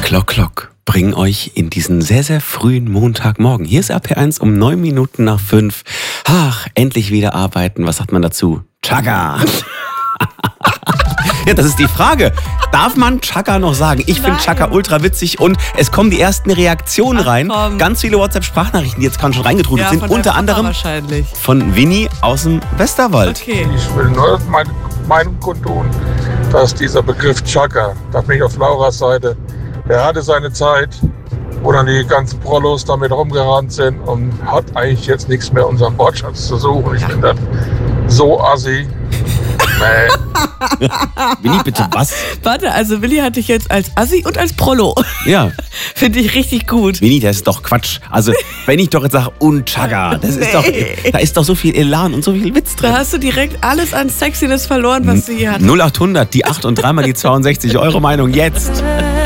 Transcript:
Klock, Klock, bringen euch in diesen sehr, sehr frühen Montagmorgen. Hier ist RP1 um 9 Minuten nach 5. Ach, endlich wieder arbeiten. Was sagt man dazu? Chaka. Ja, das ist die Frage. Darf man Chaka noch sagen? Ich finde Chaka ultra witzig und es kommen die ersten Reaktionen rein. Ganz viele WhatsApp-Sprachnachrichten, die jetzt gerade schon reingetrudelt sind. Unter anderem von Winnie aus dem Westerwald. Okay. Ich will nur meine Meinung kundtun, dass dieser Begriff Chaka, da bin ich auf Lauras Seite, der hatte seine Zeit, wo dann die ganzen Prollos damit rumgerannt sind und hat eigentlich jetzt nichts mehr unseren Wortschatz zu suchen. Ich finde das so assi. Nee. Willi, bitte was? Warte, also Willi hatte ich jetzt als Assi und als Prollo. Ja. Finde ich richtig gut. Winnie, das ist doch Quatsch. Also, wenn ich doch jetzt sage, und Chaka, das ist doch, da ist doch so viel Elan und so viel Witz drin. Da hast du direkt alles an Sexiness verloren, was du hier hattest. 0800, die 8 und dreimal die 62. Eure Meinung jetzt.